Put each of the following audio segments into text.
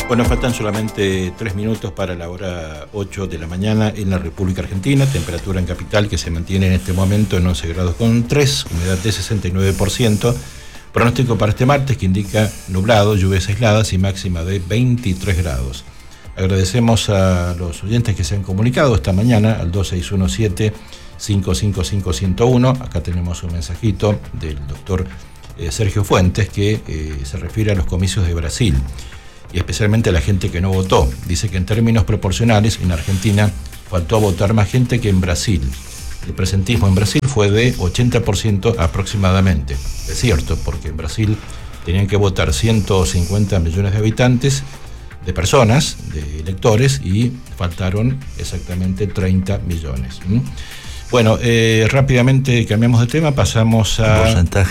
Bueno, faltan solamente 3 minutos para la hora 8 de la mañana en la República Argentina. Temperatura en capital que se mantiene en este momento en 11 grados con 3, humedad de 69%. Pronóstico para este martes que indica nublado, lluvias aisladas y máxima de 23 grados. Agradecemos a los oyentes que se han comunicado esta mañana al 2617-555101. Acá tenemos un mensajito del doctor Sergio Fuentes que se refiere a los comicios de Brasil y especialmente a la gente que no votó. Dice que en términos proporcionales en Argentina faltó a votar más gente que en Brasil. El presentismo en Brasil fue de 80% aproximadamente. Es cierto, porque en Brasil tenían que votar 150 millones de habitantes, de personas, de electores, y faltaron exactamente 30 millones. Bueno, rápidamente cambiamos de tema, pasamos a...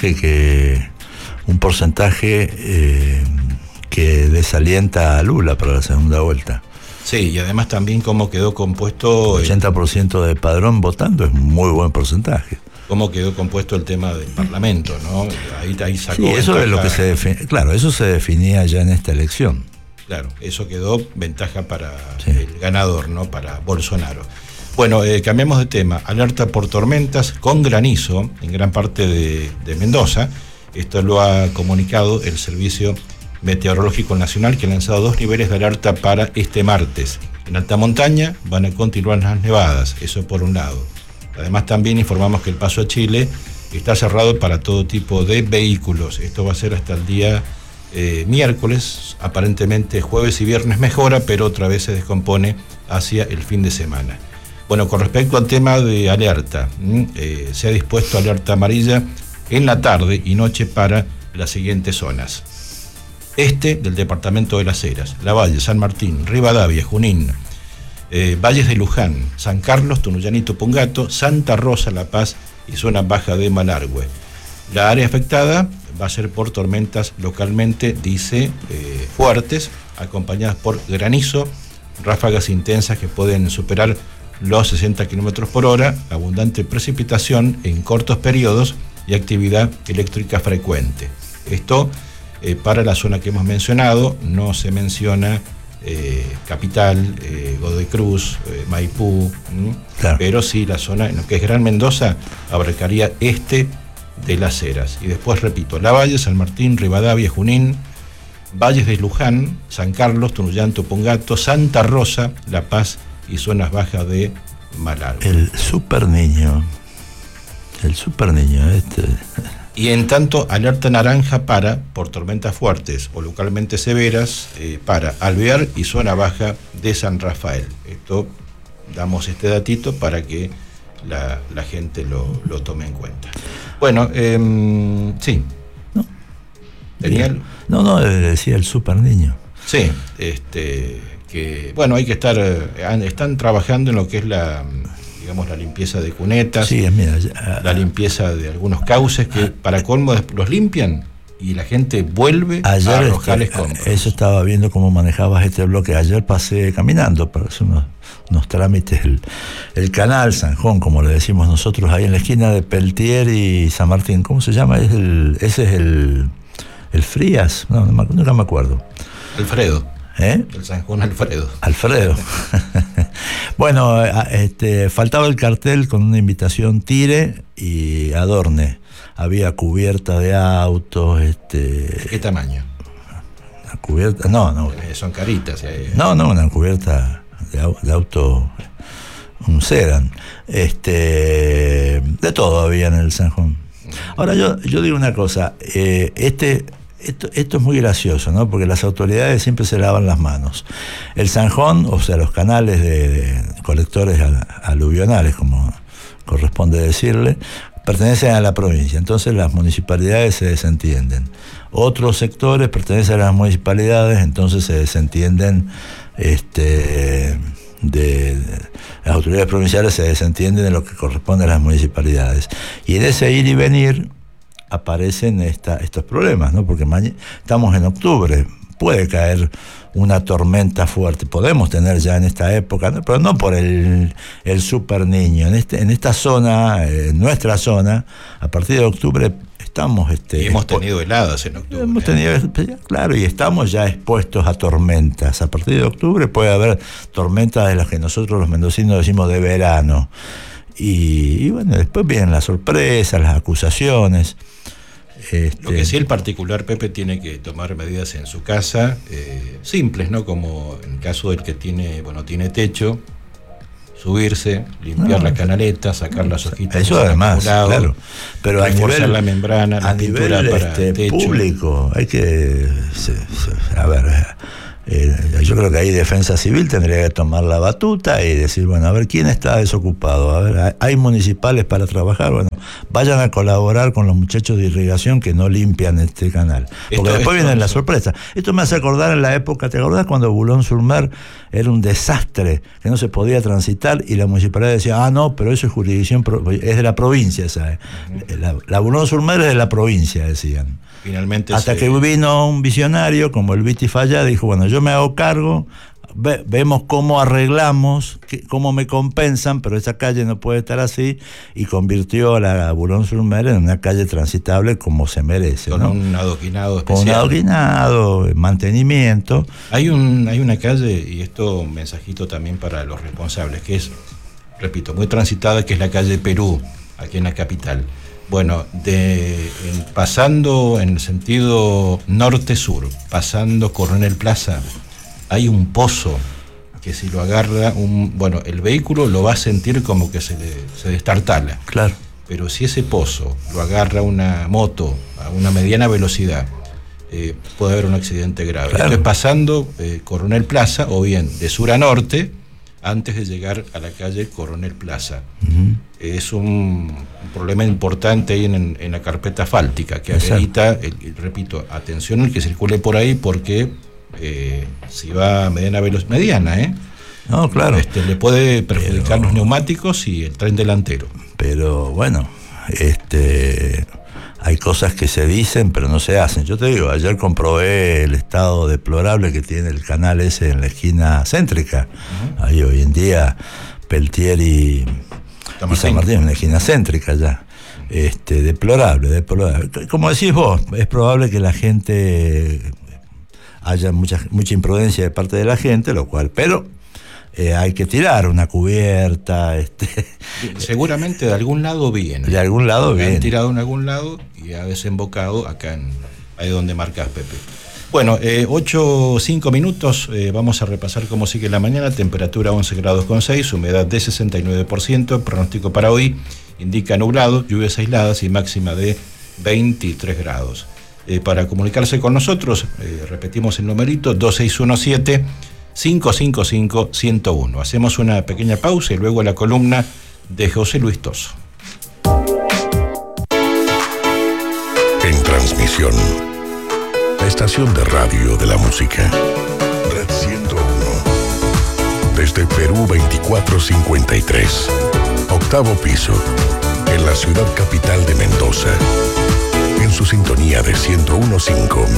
Un porcentaje que desalienta a Lula para la segunda vuelta. Sí, y además también cómo quedó compuesto... 80% de padrón votando es muy buen porcentaje. Cómo quedó compuesto el tema del Parlamento, ¿no? Ahí sacó... Sí, eso es lo que se define. Claro, eso se definía ya en esta elección. Claro, eso quedó ventaja para el ganador, ¿no? Para Bolsonaro. Bueno, cambiamos de tema. Alerta por tormentas con granizo en gran parte de Mendoza. Esto lo ha comunicado el Servicio Meteorológico Nacional, que ha lanzado 2 niveles de alerta para este martes. En alta montaña van a continuar las nevadas, eso por un lado. Además también informamos que el paso a Chile está cerrado para todo tipo de vehículos. Esto va a ser hasta el día miércoles. Aparentemente jueves y viernes mejora, pero otra vez se descompone hacia el fin de semana. Bueno, con respecto al tema de alerta, se ha dispuesto alerta amarilla en la tarde y noche para las siguientes zonas. Este del departamento de Las Heras, Lavalle, San Martín, Rivadavia, Junín, Valles de Luján, San Carlos, Tunuyán y Tupungato, Santa Rosa, La Paz y zona baja de Malargüe. La área afectada va a ser por tormentas localmente, dice, fuertes, acompañadas por granizo, ráfagas intensas que pueden superar los 60 km por hora, abundante precipitación en cortos periodos y actividad eléctrica frecuente. Esto para la zona que hemos mencionado. No se menciona Capital, Godoy Cruz, Maipú, claro. Pero sí la zona en lo que es Gran Mendoza abarcaría este de Las Heras. Y después, repito, Lavalle, San Martín, Rivadavia, Junín, Valles de Luján, San Carlos, Tunuyán, Tupungato, Santa Rosa, La Paz y zonas bajas de Malargüe. El super niño este... Y en tanto, alerta naranja por tormentas fuertes o localmente severas para Alvear y zona baja de San Rafael. Esto, damos este datito para que la gente lo tome en cuenta. Bueno, sí. No. Decía el super niño. Sí, que bueno, hay que están trabajando en lo que es la limpieza de cunetas, sí, la limpieza de algunos cauces que para colmo los limpian y la gente vuelve a arrojar escombros. Eso estaba viendo cómo manejabas este bloque. Ayer pasé caminando para hacer unos trámites el canal Sanjón, como le decimos nosotros, ahí en la esquina de Peltier y San Martín. ¿Cómo se llama? Ese es el Frías, nunca me acuerdo. Alfredo. El Sanjón Alfredo. Bueno, faltaba el cartel con una invitación: tire y adorne. Había cubierta de autos. ¿Qué tamaño? Una cubierta, no. Son caritas. No, una cubierta de auto, un sedán. De todo había en el Sanjón. Ahora yo digo una cosa, Esto es muy gracioso, ¿no? Porque las autoridades siempre se lavan las manos. El Sanjón, o sea, los canales de colectores aluvionales, como corresponde decirle, pertenecen a la provincia. Entonces las municipalidades se desentienden. Otros sectores pertenecen a las municipalidades, entonces se desentienden las autoridades provinciales se desentienden de lo que corresponde a las municipalidades. Y en ese ir y venir aparecen estos problemas, ¿no? Porque estamos en octubre, puede caer una tormenta fuerte, podemos tener ya en esta época, ¿no? Pero no por el super niño. En esta zona, en nuestra zona, a partir de octubre estamos... y hemos tenido heladas en octubre. Hemos tenido, claro, y estamos ya expuestos a tormentas. A partir de octubre puede haber tormentas de las que nosotros los mendocinos decimos de verano. Y bueno, después vienen las sorpresas, las acusaciones. Lo que sí, el particular, Pepe, tiene que tomar medidas en su casa, simples, ¿no? Como en el caso del que tiene techo, subirse, limpiar la canaleta, sacar las hojitas. Eso además, claro. Pero reforzar la membrana, la pintura para techo. Público, hay que... a ver... yo creo que ahí Defensa Civil tendría que tomar la batuta y decir, bueno, a ver, ¿quién está desocupado? A ver, ¿hay municipales para trabajar? Bueno, vayan a colaborar con los muchachos de irrigación que no limpian este canal. Porque después vienen las sorpresas. Esto me hace acordar en la época, ¿te acordás cuando Boulogne-sur-Mer era un desastre, que no se podía transitar y la municipalidad decía, no, pero eso es jurisdicción, es de la provincia, ¿sabes? La Boulogne-sur-Mer es de la provincia, decían. Finalmente hasta que vino un visionario como el Viti Falla, dijo, bueno, yo me hago cargo, vemos cómo arreglamos, cómo me compensan, pero esa calle no puede estar así, y convirtió a la Boulogne-sur-Mer en una calle transitable como se merece. Con, ¿no?, un adoquinado especial. Con un adoquinado, mantenimiento. Hay una calle, y esto un mensajito también para los responsables, que es, repito, muy transitada, que es la calle Perú, aquí en la capital. Bueno, pasando en el sentido norte-sur, pasando Coronel Plaza, hay un pozo que si lo agarra el vehículo lo va a sentir como que se destartala. Claro. Pero si ese pozo lo agarra una moto a una mediana velocidad, puede haber un accidente grave. Claro. Esto es pasando Coronel Plaza, o bien de sur a norte, antes de llegar a la calle Coronel Plaza. Uh-huh. Es un problema importante ahí en la carpeta asfáltica, que amerita, repito, atención al que circule por ahí, porque si va a mediana velocidad, no, claro, le puede perjudicar los neumáticos y el tren delantero. Pero bueno, hay cosas que se dicen pero no se hacen. Yo te digo, ayer comprobé el estado deplorable que tiene el canal ese en la esquina céntrica. Uh-huh. Ahí hoy en día Peltier y San Martín, en la esquina céntrica ya. Deplorable. Como decís vos, es probable que la gente haya mucha imprudencia de parte de la gente, lo cual, pero hay que tirar una cubierta. Seguramente de algún lado viene. De algún lado viene. Han tirado en algún lado y ha desembocado acá ahí donde marcas, Pepe. Bueno, 8:05 minutos, vamos a repasar cómo sigue la mañana. Temperatura 11 grados con 6, humedad de 69%, pronóstico para hoy indica nublado, lluvias aisladas y máxima de 23 grados. Para comunicarse con nosotros, repetimos el numerito, 2617-555-101. Hacemos una pequeña pausa y luego la columna de José Luis Toso. En transmisión, la estación de radio de la música, Red 101, desde Perú 2453, octavo piso, en la ciudad capital de Mendoza, en su sintonía de 101.5